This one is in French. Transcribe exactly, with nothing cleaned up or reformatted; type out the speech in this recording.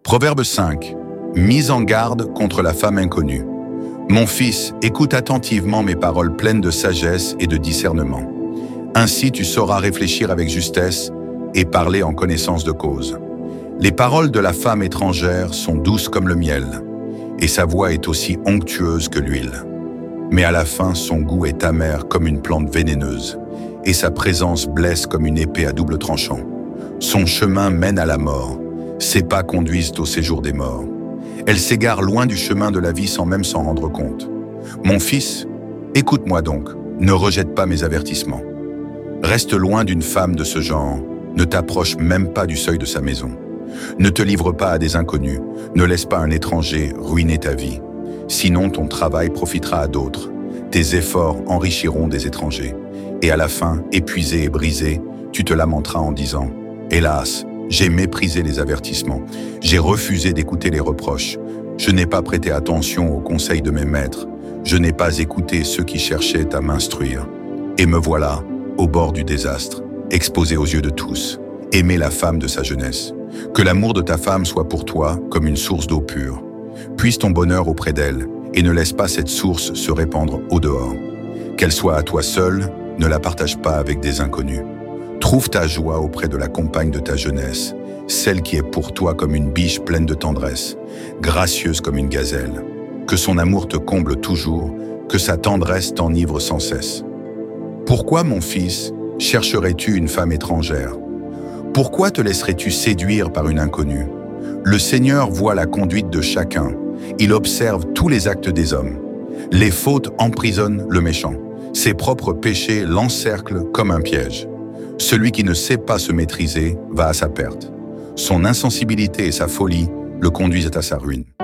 Proverbe cinq. Mise en garde contre la femme inconnue. Mon fils, écoute attentivement mes paroles pleines de sagesse et de discernement. Ainsi tu sauras réfléchir avec justesse et parler en connaissance de cause. Les paroles de la femme étrangère sont douces comme le miel, et sa voix est aussi onctueuse que l'huile. Mais à la fin, son goût est amer comme une plante vénéneuse, et sa présence blesse comme une épée à double tranchant. Son chemin mène à la mort, ses pas conduisent au séjour des morts. Elle s'égare loin du chemin de la vie sans même s'en rendre compte. Mon fils, écoute-moi donc, ne rejette pas mes avertissements. Reste loin d'une femme de ce genre, ne t'approche même pas du seuil de sa maison. Ne te livre pas à des inconnus, ne laisse pas un étranger ruiner ta vie. Sinon ton travail profitera à d'autres, tes efforts enrichiront des étrangers. Et à la fin, épuisé et brisé, tu te lamenteras en disant « Hélas, j'ai méprisé les avertissements, j'ai refusé d'écouter les reproches, je n'ai pas prêté attention aux conseils de mes maîtres, je n'ai pas écouté ceux qui cherchaient à m'instruire. Et me voilà, au bord du désastre, exposé aux yeux de tous, aimer la femme de sa jeunesse. Que l'amour de ta femme soit pour toi comme une source d'eau pure. Puise ton bonheur auprès d'elle et ne laisse pas cette source se répandre au dehors. Qu'elle soit à toi seule, ne la partage pas avec des inconnus. Trouve ta joie auprès de la compagne de ta jeunesse, celle qui est pour toi comme une biche pleine de tendresse, gracieuse comme une gazelle. Que son amour te comble toujours, que sa tendresse t'enivre sans cesse. Pourquoi, mon fils, chercherais-tu une femme étrangère? Pourquoi te laisserais-tu séduire par une inconnue? Le Seigneur voit la conduite de chacun. Il observe tous les actes des hommes. Les fautes emprisonnent le méchant. Ses propres péchés l'encerclent comme un piège. Celui qui ne sait pas se maîtriser va à sa perte. Son insensibilité et sa folie le conduisent à sa ruine.